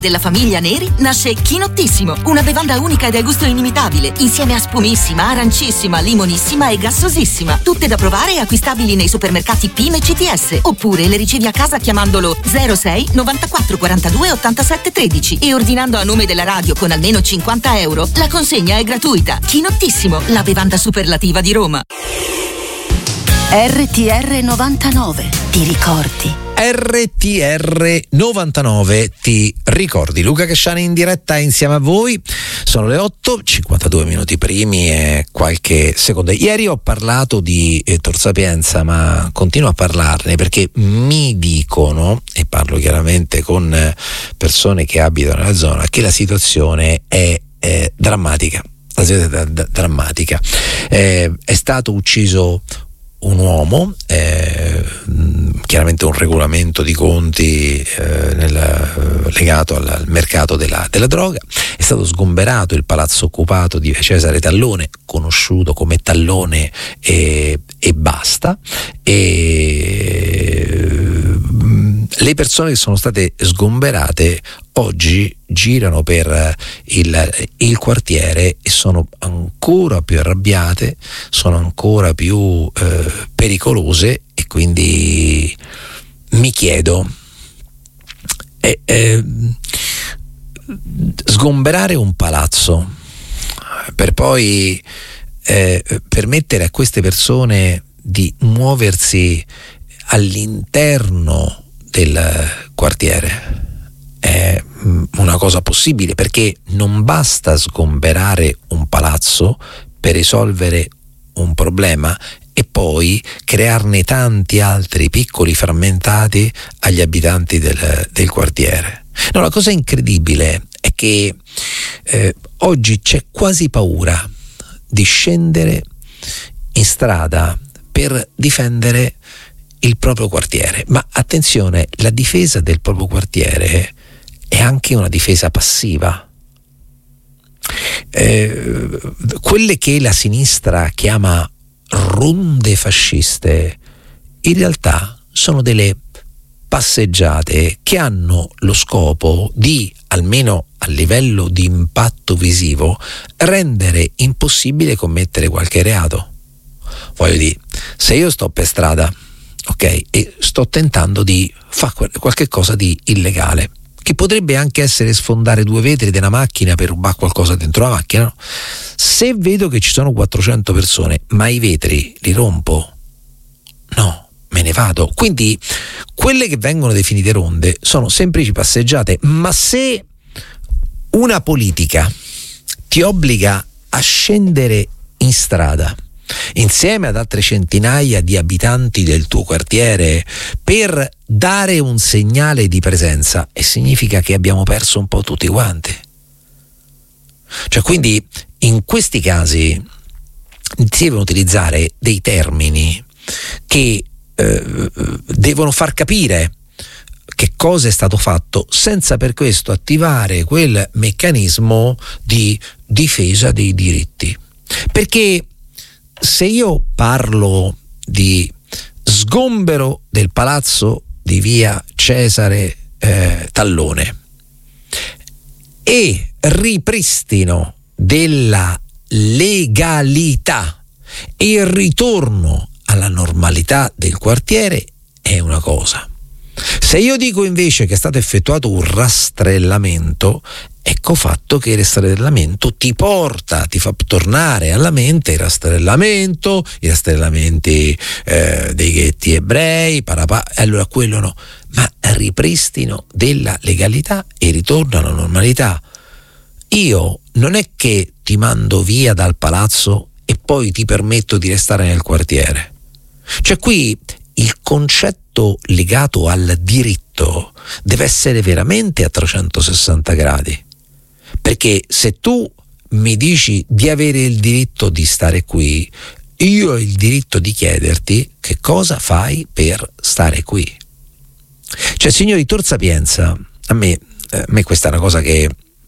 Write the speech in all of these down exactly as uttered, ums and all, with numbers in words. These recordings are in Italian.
Della famiglia Neri nasce Chinottissimo, una bevanda unica ed a gusto inimitabile, insieme a spumissima, arancissima, limonissima e gassosissima. Tutte da provare e acquistabili nei supermercati P I M e C T S, oppure le ricevi a casa chiamandolo zero sei novantaquattro quarantadue ottantasette tredici e ordinando a nome della radio con almeno cinquanta euro. La consegna è gratuita. Chinottissimo, la bevanda superlativa di Roma. R T R novantanove, ti ricordi? R T R novantanove, ti ricordi? Luca Casciani in diretta insieme a voi. Sono le otto, cinquantadue minuti primi e qualche secondo. Ieri ho parlato di eh, Tor Sapienza, ma continuo a parlarne perché mi dicono, e parlo chiaramente con persone che abitano nella zona, che la situazione è eh, drammatica. La situazione è d- d- drammatica. Eh, è stato ucciso un uomo, eh, chiaramente un regolamento di conti eh, nel, legato al, al mercato della, della droga. È stato sgomberato il palazzo occupato di Cesare Tallone, conosciuto come Tallone e, e basta, e le persone che sono state sgomberate oggi girano per il, il quartiere e sono ancora più arrabbiate, sono ancora più eh, pericolose, e quindi mi chiedo eh, eh, sgomberare un palazzo per poi eh, permettere a queste persone di muoversi all'interno del quartiere è una cosa possibile, perché non basta sgomberare un palazzo per risolvere un problema e poi crearne tanti altri piccoli frammentati agli abitanti del, del quartiere. No, la cosa incredibile è che eh, oggi c'è quasi paura di scendere in strada per difendere il proprio quartiere. Ma attenzione, la difesa del proprio quartiere è anche una difesa passiva. Eh, quelle che la sinistra chiama ronde fasciste in realtà sono delle passeggiate che hanno lo scopo di, almeno a livello di impatto visivo, rendere impossibile commettere qualche reato. Voglio dire, se io sto per strada, ok, e sto tentando di fare qualche cosa di illegale, che potrebbe anche essere sfondare due vetri di una macchina per rubare qualcosa dentro la macchina, no? Se vedo che ci sono quattrocento persone, ma i vetri li rompo? No, me ne vado. Quindi quelle che vengono definite ronde sono semplici passeggiate, ma se una politica ti obbliga a scendere in strada insieme ad altre centinaia di abitanti del tuo quartiere per dare un segnale di presenza, e significa che abbiamo perso un po' tutti quanti. Cioè, quindi in questi casi si devono utilizzare dei termini che eh, devono far capire che cosa è stato fatto, senza per questo attivare quel meccanismo di difesa dei diritti. Perché se io parlo di sgombero del palazzo di via Cesare eh, Tallone e ripristino della legalità e il ritorno alla normalità del quartiere, è una cosa. Se io dico invece che è stato effettuato un rastrellamento, ecco fatto che il rastrellamento ti porta, ti fa tornare alla mente il rastrellamento, i rastrellamenti eh, dei ghetti ebrei, parapà, allora quello no, ma ripristino della legalità e ritorno alla normalità. Io non è che ti mando via dal palazzo e poi ti permetto di restare nel quartiere. Cioè, qui il concetto legato al diritto deve essere veramente a trecentosessanta gradi, perché se tu mi dici di avere il diritto di stare qui, io ho il diritto di chiederti che cosa fai per stare qui. Cioè, signori, Tor Sapienza, a me, eh, a me questa è una cosa che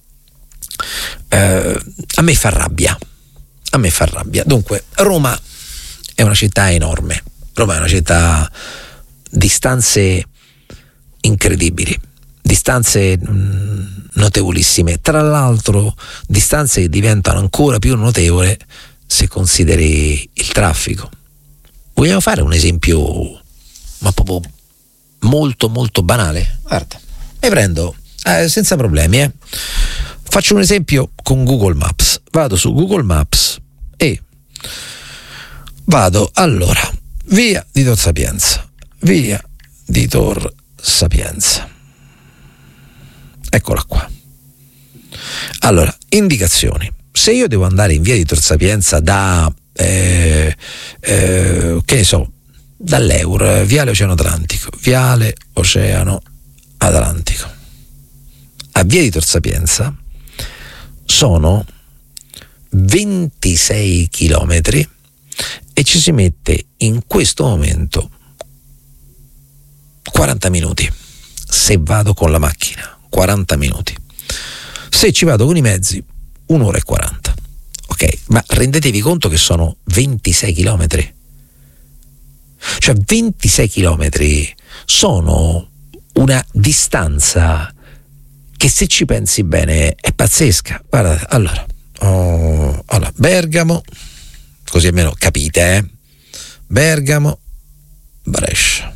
eh, a me fa rabbia, a me fa rabbia. Dunque, Roma è una città enorme, Roma è una città di stanze incredibili, distanze mh, notevolissime. Tra l'altro distanze che diventano ancora più notevoli se consideri il traffico. Vogliamo fare un esempio, ma proprio molto molto banale? Guarda, mi prendo eh, senza problemi, eh. Faccio un esempio con Google Maps. Vado su Google Maps e vado, allora, via di Tor Sapienza, via di Tor Sapienza. Eccola qua. Allora, indicazioni. Se io devo andare in via di Tor Sapienza da eh, eh, che ne so, dall'Eur, Viale Oceano Atlantico, Viale Oceano Atlantico a via di Tor Sapienza sono ventisei chilometri e ci si mette in questo momento quaranta minuti. Se vado con la macchina, quaranta minuti. Se ci vado con i mezzi, un'ora e quaranta. Ok, ma rendetevi conto che sono ventisei chilometri. Cioè ventisei chilometri sono una distanza che, se ci pensi bene, è pazzesca. Guardate, allora, oh, allora Bergamo, così almeno capite, eh? Bergamo, Brescia.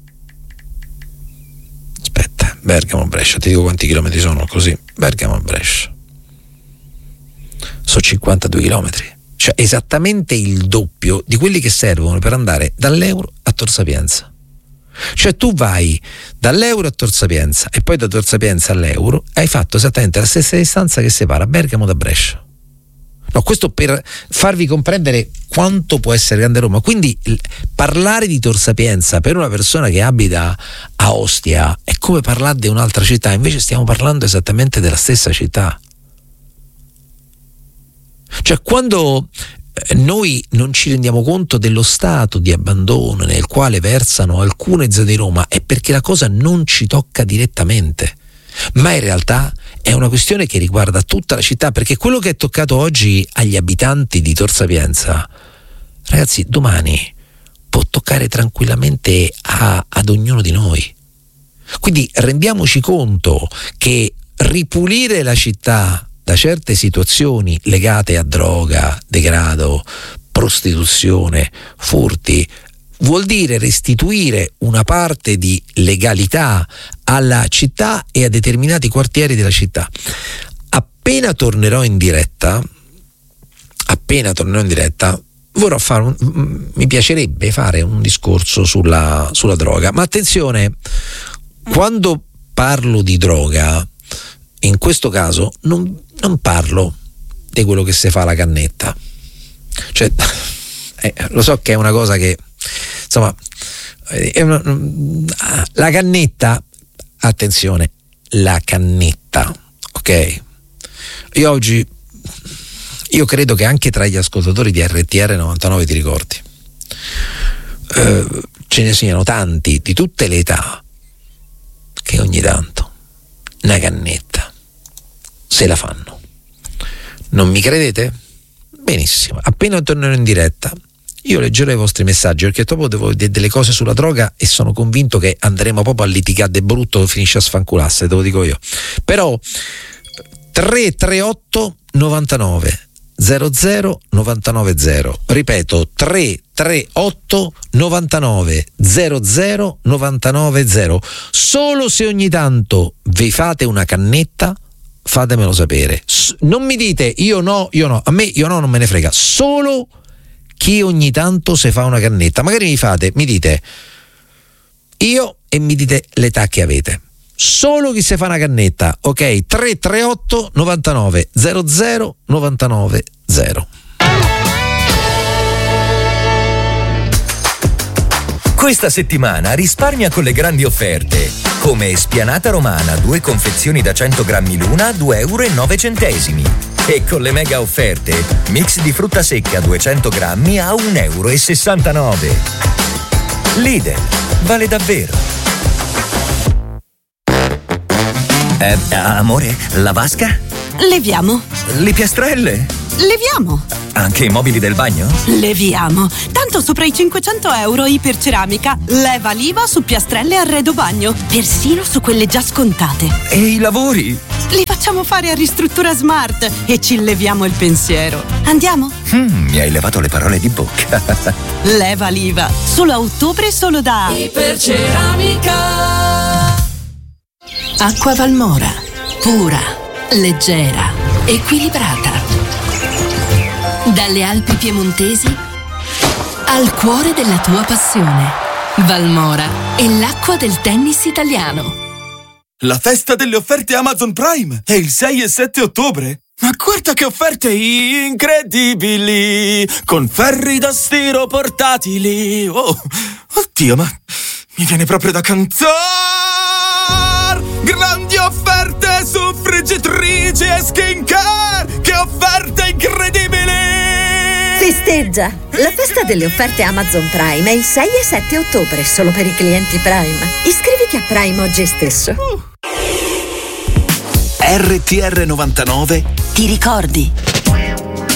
Aspetta, Bergamo, Brescia, ti dico quanti chilometri sono, così. Bergamo, Brescia. Sono cinquantadue chilometri. Cioè esattamente il doppio di quelli che servono per andare dall'Euro a Tor Sapienza. Cioè tu vai dall'Euro a Tor Sapienza e poi da Tor Sapienza all'Euro, hai fatto esattamente la stessa distanza che separa Bergamo da Brescia. No, questo per farvi comprendere quanto può essere grande Roma. Quindi il, parlare di Tor Sapienza per una persona che abita a Ostia è come parlare di un'altra città, invece stiamo parlando esattamente della stessa città. Cioè quando noi non ci rendiamo conto dello stato di abbandono nel quale versano alcune zone di Roma, è perché la cosa non ci tocca direttamente, ma in realtà è una questione che riguarda tutta la città, perché quello che è toccato oggi agli abitanti di Tor Sapienza, ragazzi, domani può toccare tranquillamente a, ad ognuno di noi. Quindi rendiamoci conto che ripulire la città da certe situazioni legate a droga, degrado, prostituzione, furti, vuol dire restituire una parte di legalità alla città e a determinati quartieri della città. Appena tornerò in diretta, appena tornerò in diretta, vorrò fare un, mi piacerebbe fare un discorso sulla, sulla droga, ma attenzione, quando parlo di droga, in questo caso non, non parlo di quello che si fa alla cannetta. Cioè, eh, lo so che è una cosa che, insomma, è una, la cannetta, attenzione, la cannetta, ok? Io oggi, io credo che anche tra gli ascoltatori di R T R novantanove, ti ricordi, eh, ce ne siano tanti di tutte le età che ogni tanto una cannetta se la fanno. Non mi credete? Benissimo, appena tornerò in diretta io leggerò i vostri messaggi, perché dopo devo dire delle cose sulla droga e sono convinto che andremo proprio a litigare de brutto, finisce a sfanculasse, te lo dico io. Però tre tre otto novantanove zero zero novantanove zero, ripeto, tre tre otto novantanove zero zero novantanove zero. Solo se ogni tanto vi fate una cannetta, fatemelo sapere. Non mi dite io no, io no, a me io no non me ne frega, solo chi ogni tanto se fa una cannetta. Magari mi fate, mi dite io e mi dite l'età che avete. Solo chi si fa una cannetta, ok? tre tre otto novantanove zero zero novantanove zero. Questa settimana risparmia con le grandi offerte, come Spianata Romana, due confezioni da cento grammi l'una a due euro e nove centesimi. E con le mega offerte, mix di frutta secca duecento grammi a un euro e sessantanove. Lidl, vale davvero. Eh, amore, la vasca? Leviamo. Le piastrelle? Leviamo. Anche i mobili del bagno? Leviamo. Tanto sopra i cinquecento euro Iperceramica. Leva l'I V A su piastrelle e arredo bagno. Persino su quelle già scontate. E i lavori? Li facciamo fare a Ristruttura Smart e ci leviamo il pensiero. Andiamo? Mm, mi hai levato le parole di bocca. Leva l'I V A. Solo a ottobre, solo da Iperceramica. Acqua Valmora. Pura, leggera, equilibrata. Dalle Alpi piemontesi al cuore della tua passione. Valmora è l'acqua del tennis italiano. La festa delle offerte Amazon Prime è il sei e sette ottobre. Ma guarda che offerte incredibili! Con ferri da stiro portatili. Oh, oddio, ma mi viene proprio da cantare! Grandi offerte su friggitrici e skincare! Che offerte incredibili! Festeggia! La festa delle offerte Amazon Prime è il sei e sette ottobre, solo per i clienti Prime. Iscriviti a Prime oggi stesso. R T R novantanove. Ti ricordi?